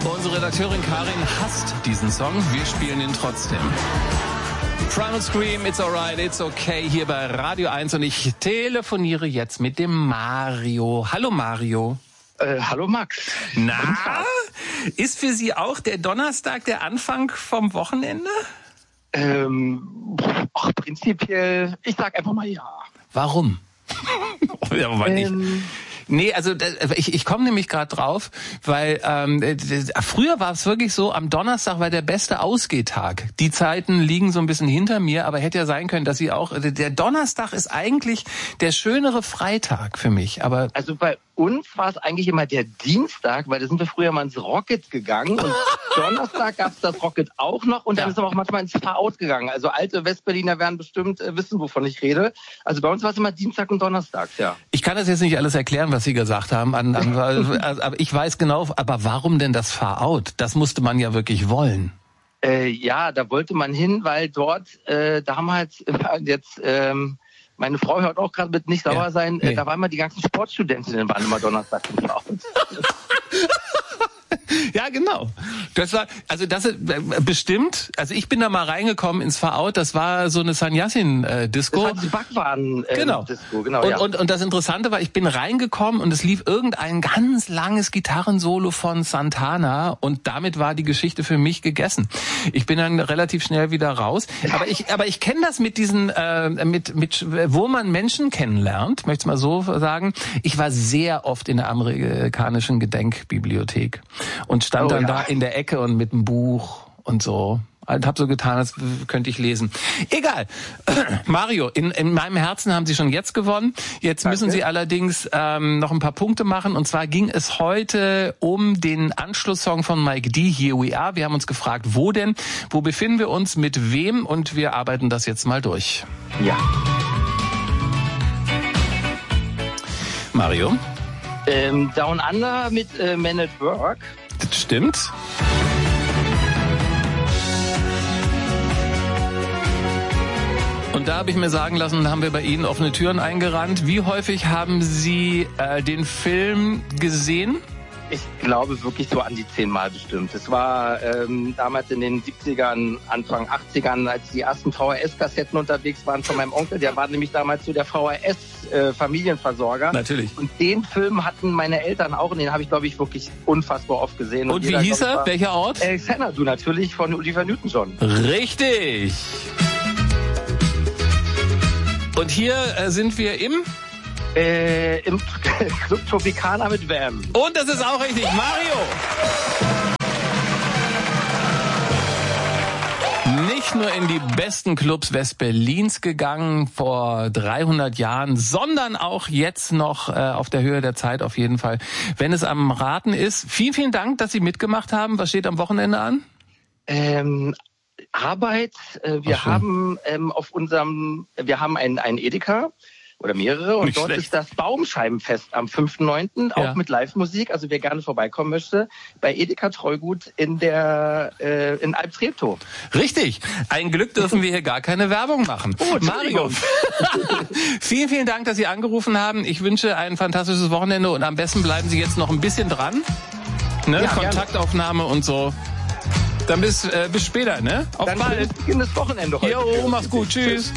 Unsere Redakteurin Karin hasst diesen Song. Wir spielen ihn trotzdem. Primal Scream, It's Alright, It's Okay, hier bei Radio 1. Und ich telefoniere jetzt mit dem Mario. Hallo Mario. Hallo Max. Na, ist für Sie auch der Donnerstag der Anfang vom Wochenende? Prinzipiell, ich sag einfach mal ja. Warum? Aber nicht. Nee, also ich komme nämlich gerade drauf, weil früher war es wirklich so, am Donnerstag war der beste Ausgehtag. Die Zeiten liegen so ein bisschen hinter mir, aber hätte ja sein können, dass Sie auch... Der Donnerstag ist eigentlich der schönere Freitag für mich, aber... Also bei uns war es eigentlich immer der Dienstag, weil da sind wir früher mal ins Rocket gegangen und Donnerstag gab es das Rocket auch noch und dann ist aber auch manchmal ins Far-Out gegangen. Also alte Westberliner werden bestimmt wissen, wovon ich rede. Also bei uns war es immer Dienstag und Donnerstag, ja. Ich kann das jetzt nicht alles erklären, was Sie gesagt haben, aber ich weiß genau, aber warum denn das Far-Out? Das musste man ja wirklich wollen. Ja, da wollte man hin, weil dort damals jetzt... meine Frau hört auch gerade mit nicht sauer sein. Nee. Da waren immer die ganzen Sportstudentinnen, waren immer Donnerstag im Haus. Ja, genau. Das war, also das ist bestimmt, also ich bin da mal reingekommen ins Far-Out, das war so eine Sanyasin-Disco. Das war die Backwaren-Disco, genau. Und das Interessante war, ich bin reingekommen und es lief irgendein ganz langes Gitarrensolo von Santana und damit war die Geschichte für mich gegessen. Ich bin dann relativ schnell wieder raus. Aber ich kenne das mit diesen, wo man Menschen kennenlernt, möchte ich mal so sagen. Ich war sehr oft in der amerikanischen Gedenkbibliothek. Und stand dann da in der Ecke und mit einem Buch und so. Und hab so getan, als könnte ich lesen. Egal. Mario, in meinem Herzen haben Sie schon jetzt gewonnen. Jetzt müssen Sie allerdings noch ein paar Punkte machen. Und zwar ging es heute um den Anschlusssong von Mike D, Here We Are. Wir haben uns gefragt, wo denn? Wo befinden wir uns? Mit wem? Und wir arbeiten das jetzt mal durch. Ja. Mario? Down Under mit Men at Work. Das stimmt. Und da habe ich mir sagen lassen, haben wir bei Ihnen offene Türen eingerannt. Wie häufig haben Sie den Film gesehen? Ich glaube wirklich so an die 10 Mal bestimmt. Es war damals in den 70ern, Anfang 80ern, als die ersten VHS-Kassetten unterwegs waren von meinem Onkel. Der war nämlich damals so der VHS-Familienversorger. Natürlich. Und den Film hatten meine Eltern auch und den habe ich, glaube ich, wirklich unfassbar oft gesehen. Und wie hieß er? Welcher Ort? Xanadu natürlich von Olivia Newton-John. Richtig. Und hier sind wir im Club Tropicana mit Wham. Und das ist auch richtig, Mario. Nicht nur in die besten Clubs Westberlins gegangen vor 300 Jahren, sondern auch jetzt noch auf der Höhe der Zeit auf jeden Fall, wenn es am Raten ist. Vielen, vielen Dank, dass Sie mitgemacht haben. Was steht am Wochenende an? Arbeit. Wir haben wir haben einen Edeka. Oder mehrere. Und dort ist das Baumscheibenfest am 5.9. auch mit Live-Musik. Also wer gerne vorbeikommen möchte, bei Edeka Treugut in Alptreptow. Richtig. Ein Glück dürfen wir hier gar keine Werbung machen. Oh, Mario, vielen, vielen Dank, dass Sie angerufen haben. Ich wünsche ein fantastisches Wochenende und am besten bleiben Sie jetzt noch ein bisschen dran. Ne? Ja, Kontaktaufnahme gerne. Und so. Dann bis später, ne? Auf bald. Dann beginnt das Wochenende heute. Jo, mach's gut. Tschüss.